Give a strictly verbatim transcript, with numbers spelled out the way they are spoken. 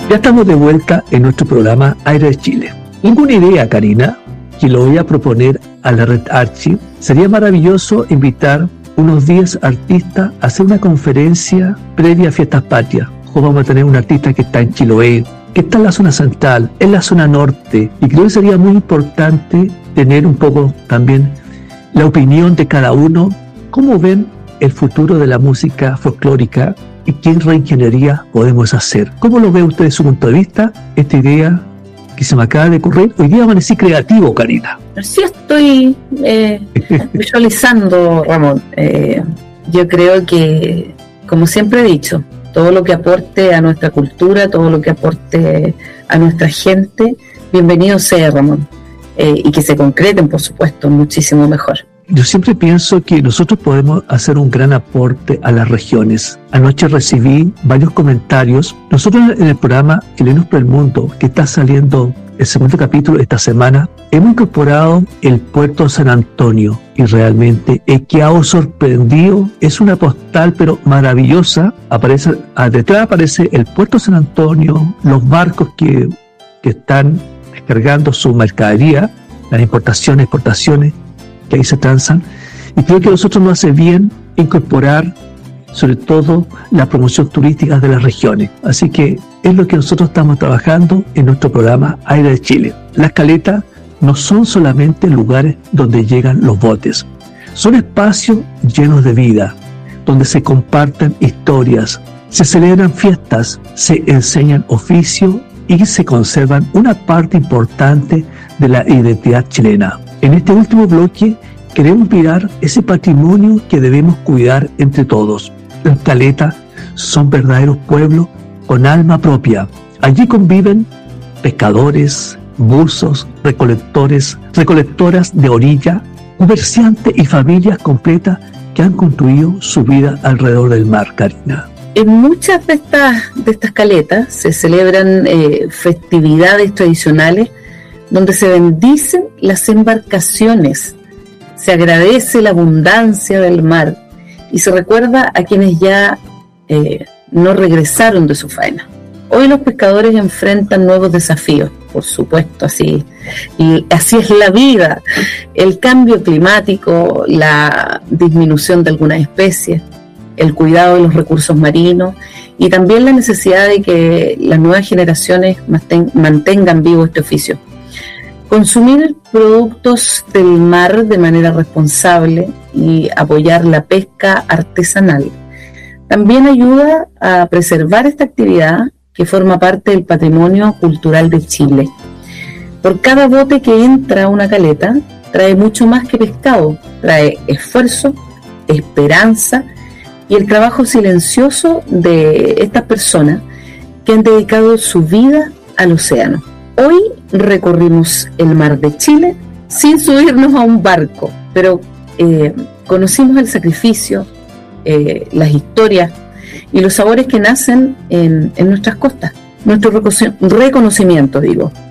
Ya estamos de vuelta en nuestro programa Aire de Chile. Tengo una idea, Karina, que lo voy a proponer a la Red Archi. Sería maravilloso invitar unos diez artistas a hacer una conferencia previa a Fiestas Patrias. O vamos a tener un artista que está en Chiloé, que está en la zona central, en la zona norte, y creo que sería muy importante tener un poco también la opinión de cada uno, cómo ven el futuro de la música folclórica y qué reingeniería podemos hacer. ¿Cómo lo ve usted desde su punto de vista esta idea que se me acaba de ocurrir? Hoy día amanecí creativo, Karina. Sí, estoy eh, visualizando, Ramón. Eh, yo creo que, como siempre he dicho, todo lo que aporte a nuestra cultura, todo lo que aporte a nuestra gente, bienvenido sea, Ramón. Eh, y que se concreten, por supuesto, muchísimo mejor. Yo siempre pienso que nosotros podemos hacer un gran aporte a las regiones. Anoche recibí varios comentarios. Nosotros en el programa Chilenos por el Mundo, que está saliendo el segundo capítulo esta semana, hemos incorporado el puerto de San Antonio y realmente he quedado sorprendido. Es una postal pero maravillosa. Aparece, detrás aparece el puerto de San Antonio, los barcos que, que están descargando su mercadería, las importaciones, exportaciones, que ahí se transan, y creo que a nosotros nos hace bien incorporar sobre todo la promoción turística de las regiones. Así que es lo que nosotros estamos trabajando en nuestro programa Aire de Chile. Las caletas no son solamente lugares donde llegan los botes, son espacios llenos de vida, donde se comparten historias, se celebran fiestas, se enseñan oficios y se conservan una parte importante de la identidad chilena. En este último bloque queremos mirar ese patrimonio que debemos cuidar entre todos. Las caletas son verdaderos pueblos con alma propia. Allí conviven pescadores, buzos, recolectores, recolectoras de orilla, comerciantes y familias completas que han construido su vida alrededor del mar, Karina. En muchas de estas, de estas caletas se celebran eh, festividades tradicionales donde se bendicen las embarcaciones, se agradece la abundancia del mar y se recuerda a quienes ya eh, no regresaron de su faena. Hoy los pescadores enfrentan nuevos desafíos, por supuesto, así, y así es la vida, el cambio climático, la disminución de algunas especies, el cuidado de los recursos marinos y también la necesidad de que las nuevas generaciones mantengan vivo este oficio. Consumir productos del mar de manera responsable y apoyar la pesca artesanal también ayuda a preservar esta actividad que forma parte del patrimonio cultural de Chile. Por cada bote que entra a una caleta, trae mucho más que pescado, trae esfuerzo, esperanza y el trabajo silencioso de estas personas que han dedicado su vida al océano. Hoy recorrimos el mar de Chile sin subirnos a un barco, pero eh, conocimos el sacrificio, eh, las historias y los sabores que nacen en, en nuestras costas. Nuestro reconocimiento, digo,